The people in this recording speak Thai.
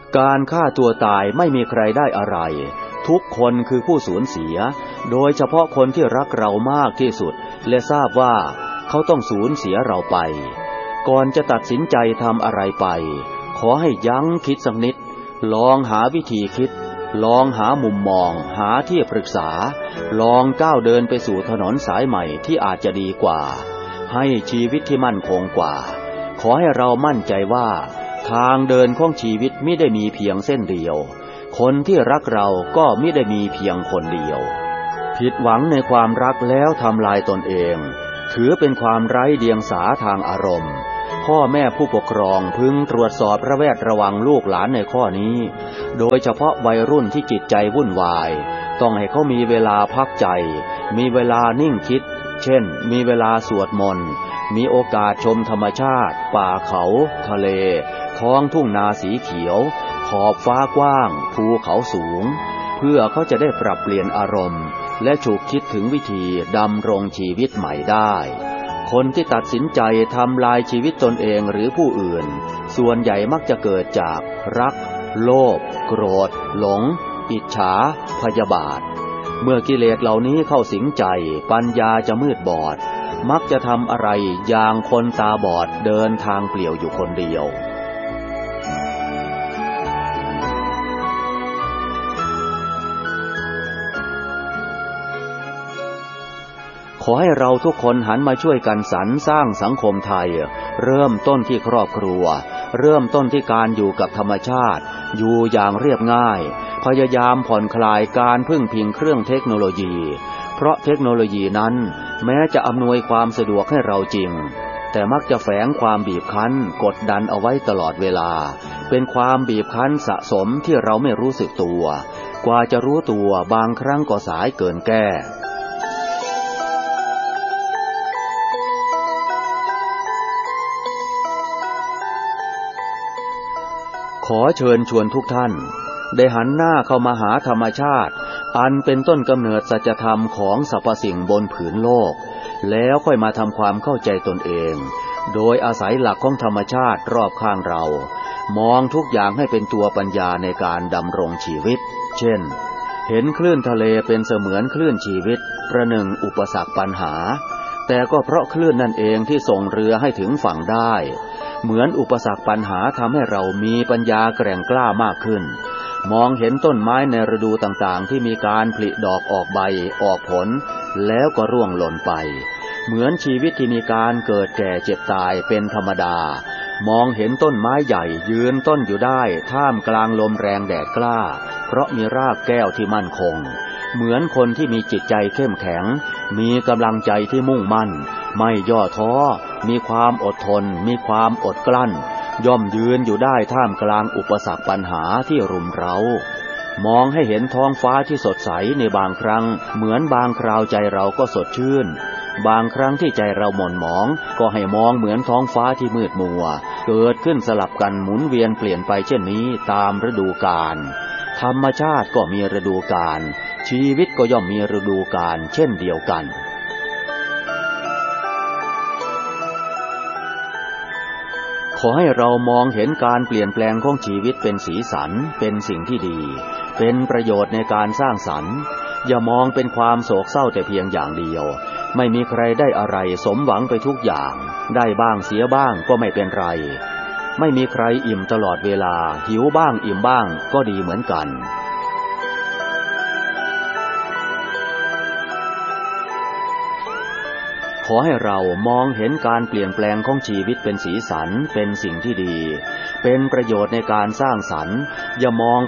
การฆ่าตัวตายไม่มีใครได้อะไรทุกคนคือผู้สูญเสียโดยเฉพาะคนที่รักเรามากที่สุดและทราบว่าเขาต้องสูญเสียเราไปก่อนจะตัดสินใจทำอะไรไปขอให้ยั้งคิดสักนิดลองหาวิธีคิดลองหามุมมองหาที่ปรึกษาลองก้าวเดินไปสู่ถนนสายใหม่ที่อาจจะดีกว่าให้ชีวิตที่มั่นคงกว่าขอให้เรามั่นใจว่าทางเดินของชีวิตมิได้มีเพียงเส้นเดียวคนที่รักเราก็มิได้มีเพียงคนเดียวผิดหวังในความรักแล้วทำลายตนเองถือเป็นความไร้เดียงสาทางอารมณ์พ่อแม่ผู้ปกครองพึงตรวจสอบระแวดระวังลูกหลานในข้อนี้โดยเฉพาะวัยรุ่นที่จิตใจวุ่นวายต้องให้เขามีเวลาพักใจมีเวลานิ่งคิดเช่นมีเวลาสวดมนต์มีโอกาสชมธรรมชาติป่าเขาทะเลท้องทุ่งนาสีเขียวขอบฟ้ากว้างภูเขาสูงเพื่อเขาจะได้ปรับเปลี่ยนอารมณ์และฉุกคิดถึงวิธีดำรงชีวิตใหม่ได้คนที่ตัดสินใจทำลายชีวิตตนเองหรือผู้อื่นส่วนใหญ่มักจะเกิดจากรักโลภโกรธหลงอิจฉาพยาบาทเมื่อกิเลสเหล่านี้เข้าสิงใจปัญญาจะมืดบอดมักจะทำอะไรอย่างคนตาบอดเดินทางเปลี่ยวอยู่คนเดียวขอให้เราทุกคนหันมาช่วยกันสรรสร้างสังคมไทยเริ่มต้นที่ครอบครัวเริ่มต้นที่การอยู่กับธรรมชาติอยู่อย่างเรียบง่ายพยายามผ่อนคลายการพึ่งพิงเครื่องเทคโนโลยีเพราะเทคโนโลยีนั้นแม้จะอำนวยความสะดวกให้เราจริงแต่มักจะแฝงความบีบคั้นกดดันเอาไว้ตลอดเวลาเป็นความบีบคั้นสะสมที่เราไม่รู้สึกตัวกว่าจะรู้ตัวบางครั้งก็สายเกินแก้ขอเชิญชวนทุกท่านได้หันหน้าเข้ามาหาธรรมชาติอันเป็นต้นกำเนิดสัจธรรมของสรรพสิ่งบนผืนโลกแล้วค่อยมาทำความเข้าใจตนเองโดยอาศัยหลักของธรรมชาติรอบข้างเรามองทุกอย่างให้เป็นตัวปัญญาในการดำรงชีวิตเช่นเห็นคลื่นทะเลเป็นเสมือนคลื่นชีวิตประหนึ่งอุปสรรคปัญหาแต่ก็เพราะคลื่นนั่นเองที่ส่งเรือให้ถึงฝั่งได้เหมือนอุปสรรคปัญหาทำให้เรามีปัญญาแกร่งกล้ามากขึ้นมองเห็นต้นไม้ในฤดูต่างๆที่มีการผลิดอกออกใบออกผลแล้วก็ร่วงหล่นไปเหมือนชีวิตที่มีการเกิดแก่เจ็บตายเป็นธรรมดามองเห็นต้นไม้ใหญ่ยืนต้นอยู่ได้ท่ามกลางลมแรงแดดกล้าเพราะมีรากแก้วที่มั่นคงเหมือนคนที่มีจิตใจเข้มแข็งมีกำลังใจที่มุ่งมั่นไม่ย่อท้อมีความอดทนมีความอดกลั้นย่อมยืนอยู่ได้ท่ามกลางอุปสรรคปัญหาที่รุมเร้ามองให้เห็นท้องฟ้าที่สดใสในบางครั้งเหมือนบางคราวใจเราก็สดชื่นบางครั้งที่ใจเราหม่นหมองก็ให้มองเหมือนท้องฟ้าที่มืดมัวเกิดขึ้นสลับกันหมุนเวียนเปลี่ยนไปเช่นนี้ตามฤดูกาลธรรมชาติก็มีฤดูกาลชีวิตก็ย่อมมีฤดูกาลเช่นเดียวกันขอให้เรามองเห็นการเปลี่ยนแปลงของชีวิตเป็นสีสันเป็นสิ่งที่ดีเป็นประโยชน์ในการสร้างสรรค์อย่ามองเป็นความโศกเศร้าแต่เพียงอย่างเดียวไม่มีใครได้อะไรสมหวังไปทุกอย่างได้บ้างเสียบ้างก็ไม่เป็นไรไม่มีใครอิ่มตลอดเวลาหิวบ้างอิ่มบ้างก็ดีเหมือนกันขอให้เรามองเห็นการเปลี่ยนแปลงของชีวิตเป็นสีสันเป็นสิ่งที่ดีเป็นประโยชน์ในการสร้างสรรค์อย่ามอง